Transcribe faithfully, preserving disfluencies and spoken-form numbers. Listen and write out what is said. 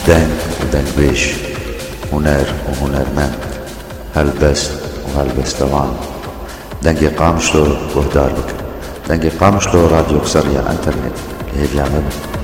دنگ ودنگبيش، هنر وهنرمند، هلبست وهلبستوان. دنگی قامشلو وهدار بك، دنگی قامشلو راديو قصرية انترنت هي اليعمل.